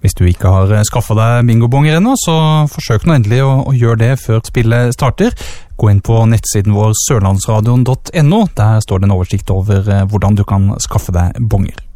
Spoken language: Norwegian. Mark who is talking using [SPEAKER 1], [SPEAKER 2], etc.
[SPEAKER 1] Hvis du ikke har skaffet deg bingobonger ennå, så forsøk nå endelig å gjøre det før spillet starter. Gå inn på nettsiden vår sørlandsradion.no, der står det en oversikt over hvordan du kan skaffe deg bonger.